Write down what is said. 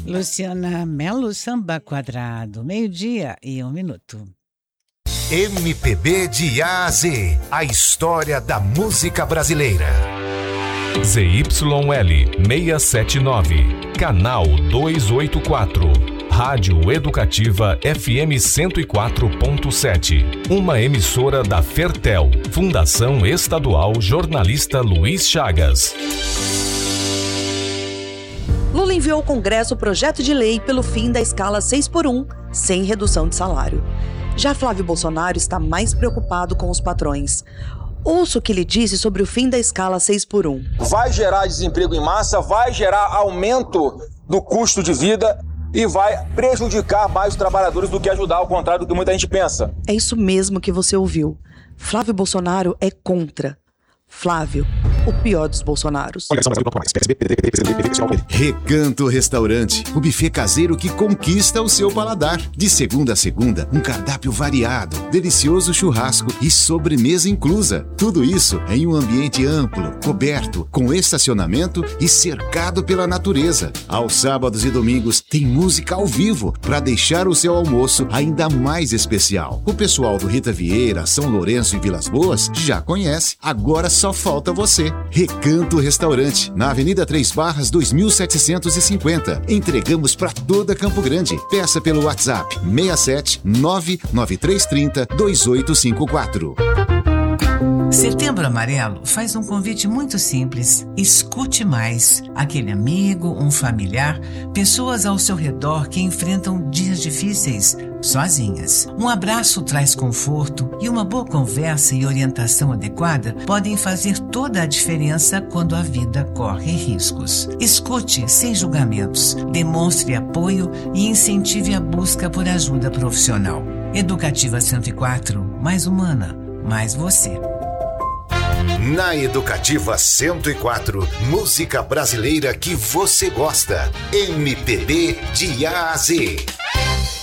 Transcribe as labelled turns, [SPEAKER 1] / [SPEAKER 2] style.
[SPEAKER 1] Luciana Mello, Samba Quadrado, 12:01.
[SPEAKER 2] MPB de A a Z, a história da música brasileira.
[SPEAKER 3] ZYL 679, canal 284. Rádio Educativa FM 104.7. Uma emissora da Fertel, Fundação Estadual Jornalista Luiz Chagas.
[SPEAKER 4] Lula enviou ao Congresso o projeto de lei pelo fim da escala 6x1, sem redução de salário. Já Flávio Bolsonaro está mais preocupado com os patrões. Ouça o que ele disse sobre o fim da escala 6x1.
[SPEAKER 5] Vai gerar desemprego em massa, vai gerar aumento do custo de vida e vai prejudicar mais os trabalhadores do que ajudar, ao contrário do que muita gente pensa.
[SPEAKER 4] É isso mesmo que você ouviu. Flávio Bolsonaro é contra. Flávio, o pior dos Bolsonaros.
[SPEAKER 6] Recanto Restaurante, o buffet caseiro que conquista o seu paladar. De segunda a segunda, um cardápio variado, delicioso churrasco e sobremesa inclusa. Tudo isso em um ambiente amplo, coberto, com estacionamento e cercado pela natureza. Aos sábados e domingos tem música ao vivo para deixar o seu almoço ainda mais especial. O pessoal do Rita Vieira, São Lourenço e Vilas Boas já conhece. Agora só falta você. Recanto Restaurante, na Avenida 3 Barras 2750. Entregamos para toda Campo Grande. Peça pelo WhatsApp 67 99330 2854.
[SPEAKER 7] Setembro Amarelo faz um convite muito simples. Escute mais. Aquele amigo, um familiar, pessoas ao seu redor que enfrentam dias difíceis sozinhas. Um abraço traz conforto e uma boa conversa e orientação adequada podem fazer toda a diferença quando a vida corre riscos. Escute sem julgamentos, demonstre apoio e incentive a busca por ajuda profissional. Educativa 104, mais humana, mais você.
[SPEAKER 2] Na Educativa 104, música brasileira que você gosta. MPB de A a Z.